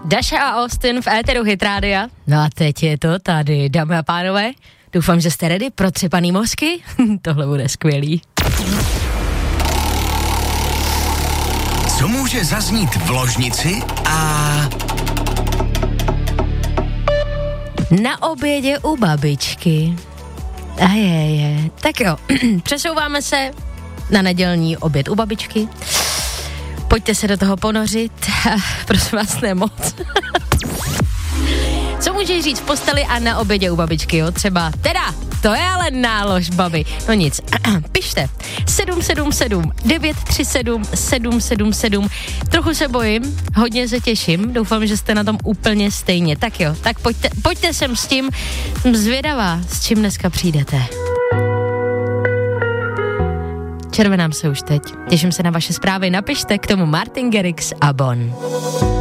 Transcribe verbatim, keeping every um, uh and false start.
Dasha a Austin v éteru Hit Rádia. No a teď je to tady, dámy a pánové. Doufám, že jste ready pro třepaný mozky. Tohle bude skvělý. Co může zaznít v ložnici a... Na obědě u babičky. A je, je. Tak jo, přesouváme se na nedělní oběd u babičky. Pojďte se do toho ponořit. Prosím vás, ne moc. Co můžeš říct v posteli a na obědě u babičky, jo? Třeba, teda, to je ale nálož, babi. No nic, pište. sedm sedm sedm devět tři sedm sedm sedm sedm. Trochu se bojím, hodně se těším. Doufám, že jste na tom úplně stejně. Tak jo, tak pojďte, pojďte sem s tím. Jsem zvědavá, s čím dneska přijdete. Červenám se už teď. Těším se na vaše zprávy. Napište k tomu Martin Garrix a Bon.